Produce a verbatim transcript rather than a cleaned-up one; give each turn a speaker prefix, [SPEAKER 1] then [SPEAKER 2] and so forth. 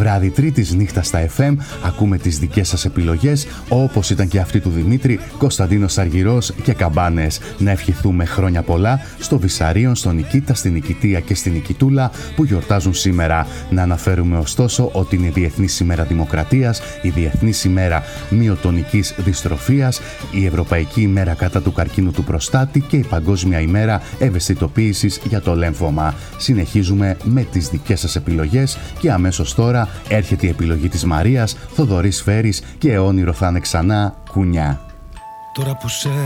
[SPEAKER 1] βράδυ Τρίτης νύχτα στα εφ εμ ακούμε τις δικές σας επιλογές, όπως ήταν και αυτή του Δημήτρη, Κωνσταντίνος Αργυρός και Καμπάνες. Να ευχηθούμε χρόνια πολλά στο Βυσαρίον, στον Νικήτα, στην Νικητία και στην Νικητούλα που γιορτάζουν σήμερα. Να αναφέρουμε ωστόσο ότι είναι η Διεθνής ημέρα Δημοκρατίας, η Διεθνής ημέρα Μυοτονικής Δυστροφίας, η Ευρωπαϊκή ημέρα κατά του καρκίνου του προστάτη και η Παγκόσμια ημέρα ευαισθητοποίησης για το λέμφωμα. Συνεχίζουμε με τις δικές σας επιλογές και αμέσως τώρα έρχεται η επιλογή της Μαρίας, Θοδωρής Φέρης και όνειρο θα είναι ξανά, Κουνιά.
[SPEAKER 2] Τώρα που σε